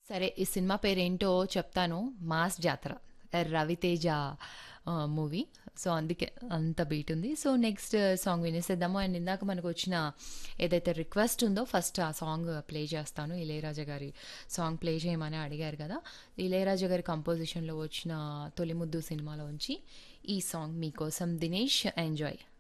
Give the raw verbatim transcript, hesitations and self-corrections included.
సరే ఈ సినిమా పేరేంటో చెప్తాను. 'మాస్ జాతర' రవితేజ ఆహ్, మూవీ. సో, అందుకే అంత బీట్ ఉంది. So, next song వినేసేద్దాము. అండ్ ఇందాక మనకొచ్చిన ఏదైతే రిక్వెస్ట్ ఉందో ఫస్ట్ ఆ సాంగ్ ప్లే చేస్తాను. ఇళయరాజా గారి సాంగ్ ప్లే చేయమని అడిగారు కదా! ఇళయరాజా గారి కంపోజిషన్‌లో వచ్చిన 'తొలి ముద్దు' సినిమాలోంచి ఈ సాంగ్ మీకోసం. దినేష్ ఎంజాయ్.